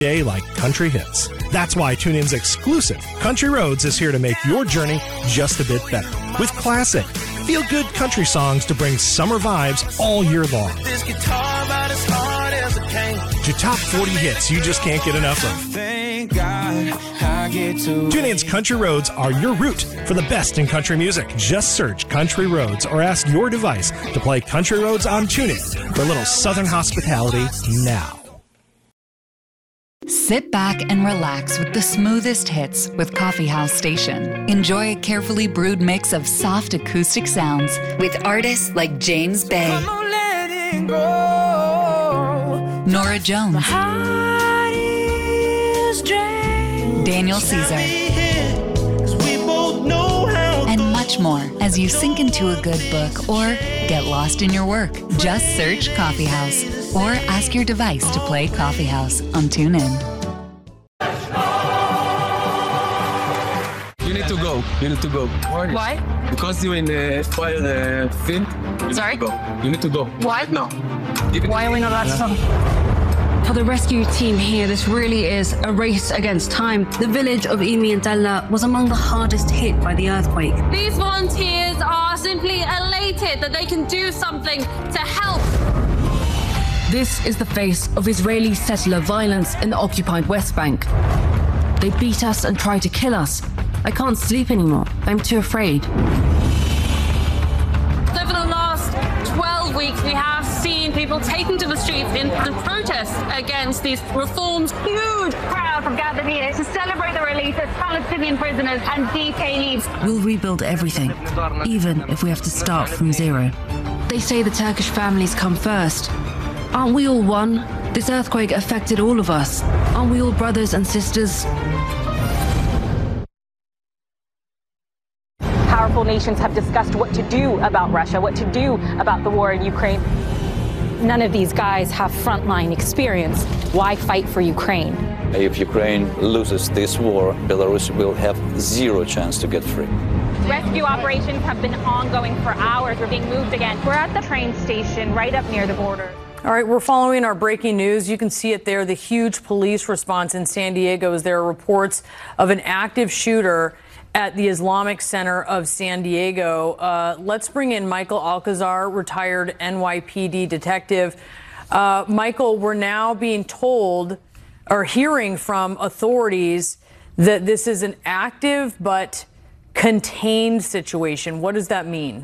day like country hits. That's why TuneIn's exclusive Country Roads is here to make your journey just a bit better. With classic, feel-good country songs to bring summer vibes all year long. This guitar about as hard as it can. To top 40 hits you just can't get enough of. Thank God I get to. TuneIn's Country Roads are your route for the best in country music. Just search Country Roads or ask your device to play Country Roads on TuneIn for a little Southern hospitality now. Sit back and relax with the smoothest hits with Coffee House Station. Enjoy a carefully brewed mix of soft acoustic sounds with artists like James Bay, Come on, let it go. Nora Jones, Heart is drained. Daniel Caesar, Cause we both know how. and much more as you sink into a good book or get lost in your work. Just search Coffee House or ask your device to play Coffee House on TuneIn. You need to go. You need to go. Why? Because you're in the fire field. Sorry? You need to go. Why? No. Why are we not allowed to talk? For the rescue team here, this really is a race against time. The village of Imiantala was among the hardest hit by the earthquake. These volunteers are simply elated that they can do something to help. This is the face of Israeli settler violence in the occupied West Bank. They beat us and try to kill us. I can't sleep anymore. I'm too afraid. Over the last 12 weeks, we have seen people taken to the streets in protest against these reforms. Huge crowds have gathered here to celebrate the release of Palestinian prisoners and detainees. We'll rebuild everything, even if we have to start from zero. They say the Turkish families come first. Aren't we all one? This earthquake affected all of us. Aren't we all brothers and sisters? Powerful nations have discussed what to do about Russia, what to do about the war in Ukraine. None of these guys have frontline experience. Why fight for Ukraine? If Ukraine loses this war, Belarus will have zero chance to get free. Rescue operations have been ongoing for hours. We're being moved again. We're at the train station right up near the border. All right, we're following our breaking news. You can see it there, the huge police response in San Diego as there are reports of an active shooter at the Islamic Center of San Diego. Let's bring in Michael Alcazar, retired NYPD detective. Michael, we're now being told or hearing from authorities that this is an active but contained situation. What does that mean?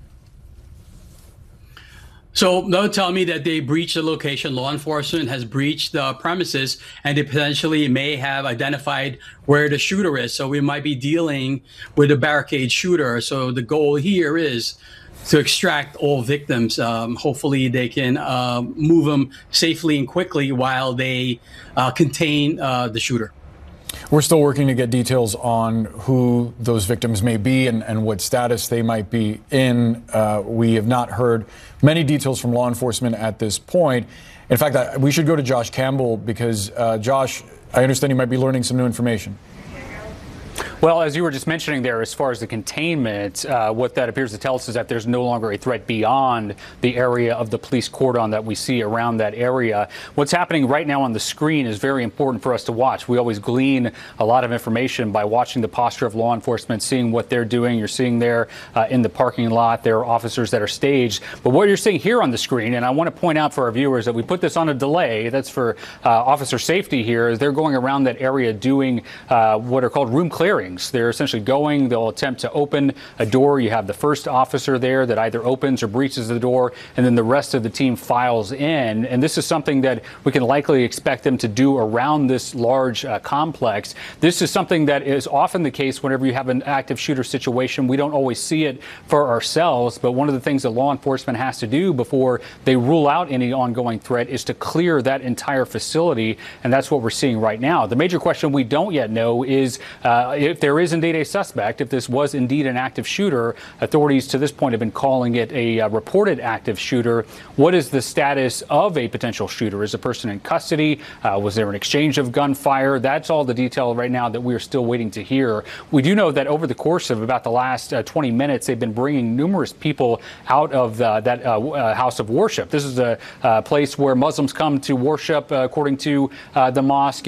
So they'll tell me that they breached the location. Law enforcement has breached the premises and they potentially may have identified where the shooter is. So we might be dealing with a barricade shooter. So the goal here is to extract all victims. Hopefully they can move them safely and quickly while they contain the shooter. We're still working to get details on who those victims may be and what status they might be in. We have not heard many details from law enforcement at this point. In fact, we should go to Josh Campbell because, Josh, I understand you might be learning some new information. Well, as you were just mentioning there, as far as the containment, what that appears to tell us is that there's no longer a threat beyond the area of the police cordon that we see around that area. What's happening right now on the screen is very important for us to watch. We always glean a lot of information by watching the posture of law enforcement, seeing what they're doing. You're seeing there in the parking lot, there are officers that are staged. But what you're seeing here on the screen, and I want to point out for our viewers that we put this on a delay, that's for officer safety here, is they're going around that area doing what are called room clearings. They're essentially going, they'll attempt to open a door. You have the first officer there that either opens or breaches the door, and then the rest of the team files in. And this is something that we can likely expect them to do around this large complex. This is something that is often the case whenever you have an active shooter situation. We don't always see it for ourselves, but one of the things that law enforcement has to do before they rule out any ongoing threat is to clear that entire facility, and that's what we're seeing right now. The major question we don't yet know is if there is indeed a suspect, if this was indeed an active shooter. Authorities to this point have been calling it a reported active shooter. What is the status of a potential shooter? Is a person in custody? Was there an exchange of gunfire? That's all the detail right now that we are still waiting to hear. We do know that over the course of about the last 20 minutes, they've been bringing numerous people out of that house of worship. This is a place where Muslims come to worship, according to the mosque.